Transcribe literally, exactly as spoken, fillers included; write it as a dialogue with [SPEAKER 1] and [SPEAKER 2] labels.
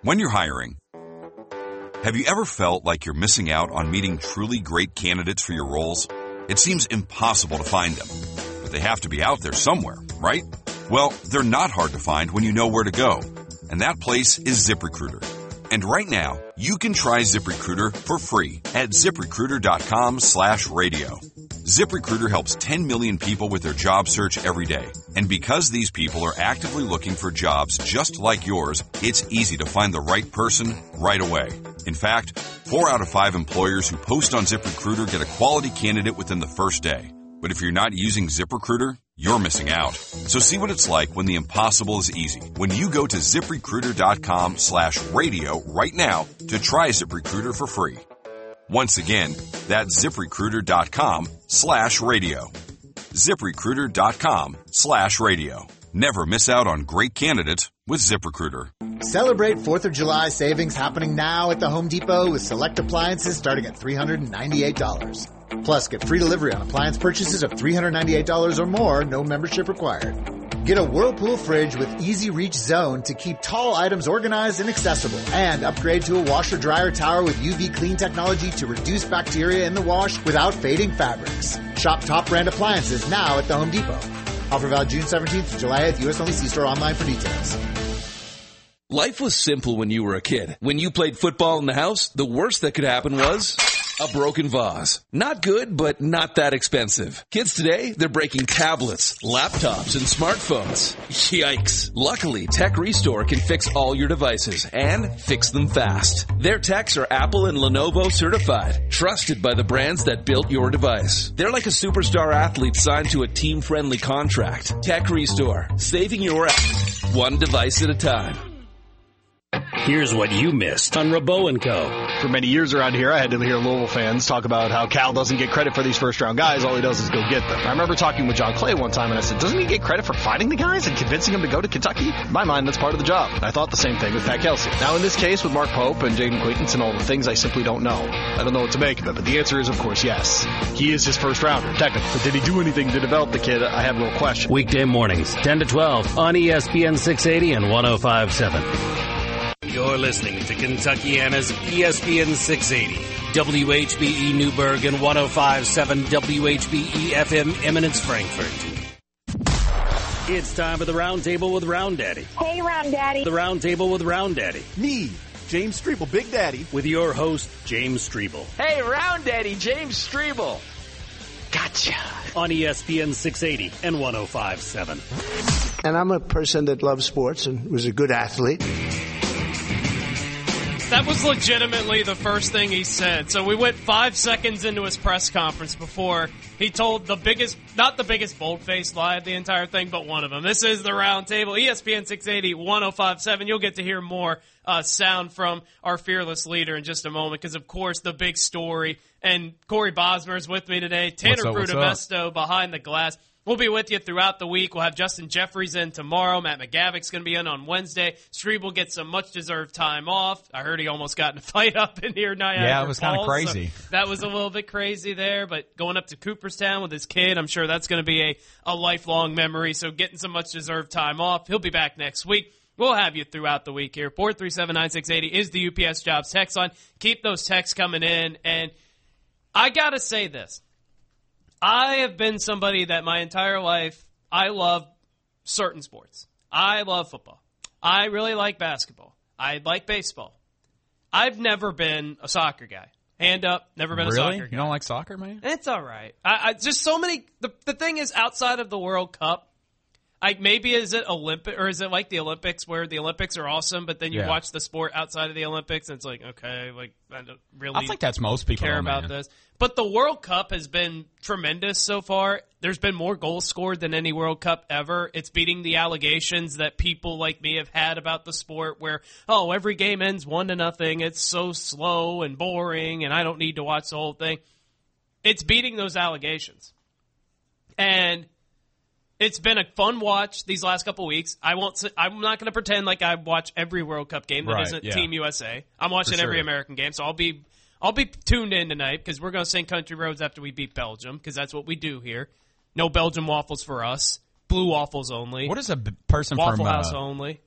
[SPEAKER 1] When you're hiring, have you ever felt like you're missing out on meeting truly great candidates for your roles? It seems impossible to find them, but they have to be out there somewhere, right? Well, they're not hard to find when you know where to go, and that place is ZipRecruiter. And right now, you can try ZipRecruiter for free at ZipRecruiter.com slash radio. ZipRecruiter helps ten million people with their job search every day. And because these people are actively looking for jobs just like yours, it's easy to find the right person right away. In fact, four out of five employers who post on ZipRecruiter get a quality candidate within the first day. But if you're not using ZipRecruiter, you're missing out. So see what it's like when the impossible is easy. When you go to ZipRecruiter.com slash radio right now to try ZipRecruiter for free. Once again, that's ZipRecruiter.com slash radio. ZipRecruiter.com slash radio. Never miss out on great candidates with ZipRecruiter.
[SPEAKER 2] Celebrate fourth of July savings happening now at the Home Depot with select appliances starting at three hundred ninety-eight dollars. Plus, get free delivery on appliance purchases of three hundred ninety-eight dollars or more, no membership required. Get a Whirlpool fridge with Easy Reach Zone to keep tall items organized and accessible. And upgrade to a washer-dryer tower with U V clean technology to reduce bacteria in the wash without fading fabrics. Shop top brand appliances now at the Home Depot. Offer valid June seventeenth to July eighth. U S only. See store online for details.
[SPEAKER 3] Life was simple when you were a kid. When you played football in the house, the worst that could happen was a broken vase. Not good, but not that expensive. Kids today, they're breaking tablets, laptops, and smartphones. Yikes. Luckily, Tech Restore can fix all your devices and fix them fast. Their techs are Apple and Lenovo certified, trusted by the brands that built your device. They're like a superstar athlete signed to a team-friendly contract. Tech Restore, saving your ass one device at a time.
[SPEAKER 4] Here's what you missed on Rabot and Co.
[SPEAKER 5] For many years around here, I had to hear Louisville fans talk about how Cal doesn't get credit for these first-round guys. All he does is go get them. I remember talking with John Clay one time, and I said, doesn't he get credit for finding the guys and convincing them to go to Kentucky? In my mind, that's part of the job. I thought the same thing with Pat Kelsey. Now, in this case, with Mark Pope and Jaden Quaintance and all the things, I simply don't know. I don't know what to make of it, but the answer is, of course, yes. He is his first-rounder, technically. But did he do anything to develop the kid? I have real question.
[SPEAKER 4] Weekday mornings, ten to twelve on E S P N six eighty and one oh five point seven. You're listening to Kentuckiana's E S P N six eighty, W H B E Newburgh and one oh five point seven W H B E F M Eminence Frankfurt. It's time for the Round Table with Round Daddy.
[SPEAKER 6] Hey, Round Daddy.
[SPEAKER 4] The Round Table with Round Daddy.
[SPEAKER 7] Me, James Strebel, Big Daddy.
[SPEAKER 4] With your host, James Strebel.
[SPEAKER 8] Hey, Round Daddy, James Strebel. Gotcha.
[SPEAKER 4] On E S P N six eighty and one oh five point seven.
[SPEAKER 9] And I'm a person that loves sports and was a good athlete.
[SPEAKER 10] That was legitimately the first thing he said. So we went five seconds into his press conference before he told the biggest, not the biggest bold-faced lie of the entire thing, but one of them. This is the Round Table, E S P N six eighty, one oh five point seven. You'll get to hear more uh, sound from our fearless leader in just a moment because, of course, the big story. And Corey Bosmer is with me today. Tanner Frutomesto behind the glass. We'll be with you throughout the week. We'll have Justin Jeffries in tomorrow. Matt McGavick's going to be in on Wednesday. Streeb will get some much-deserved time off. I heard he almost got in a fight up in here. Niagara
[SPEAKER 11] yeah, it was kind of
[SPEAKER 10] Falls,
[SPEAKER 11] crazy.
[SPEAKER 10] So that was a little bit crazy there, but going up to Cooperstown with his kid, I'm sure that's going to be a, a lifelong memory. So getting some much-deserved time off. He'll be back next week. We'll have you throughout the week here. four three seven, nine six eight zero is the U P S Jobs text line. Keep those texts coming in. And I got to say this. I have been somebody that my entire life, I love certain sports. I love football. I really like basketball. I like baseball. I've never been a soccer guy. Hand up, never been
[SPEAKER 11] really?
[SPEAKER 10] a soccer guy.
[SPEAKER 11] You don't like soccer, man?
[SPEAKER 10] It's all right. I, I just so many. The, the thing is, outside of the World Cup, like maybe is it Olympic or is it like the Olympics where the Olympics are awesome, but then you
[SPEAKER 11] yeah.
[SPEAKER 10] watch the sport outside of the Olympics and it's like okay, like I don't really.
[SPEAKER 11] I think that's most people
[SPEAKER 10] care
[SPEAKER 11] though,
[SPEAKER 10] about
[SPEAKER 11] man.
[SPEAKER 10] this. But the World Cup has been tremendous so far. There's been more goals scored than any World Cup ever. It's beating the allegations that people like me have had about the sport where, oh, every game ends one to nothing. It's so slow and boring, and I don't need to watch the whole thing. It's beating those allegations. And it's been a fun watch these last couple weeks. I won't. I'm not going to pretend like I watch every World Cup game that
[SPEAKER 11] right,
[SPEAKER 10] isn't
[SPEAKER 11] yeah.
[SPEAKER 10] Team U S A. I'm watching
[SPEAKER 11] For
[SPEAKER 10] every
[SPEAKER 11] sure.
[SPEAKER 10] American game, so I'll be I'll be tuned in tonight because we're going to sing Country Roads after we beat Belgium because that's what we do here. No Belgium waffles for us. Blue waffles only.
[SPEAKER 11] What is a b- person
[SPEAKER 10] Waffle
[SPEAKER 11] from
[SPEAKER 10] House
[SPEAKER 11] uh,
[SPEAKER 10] only?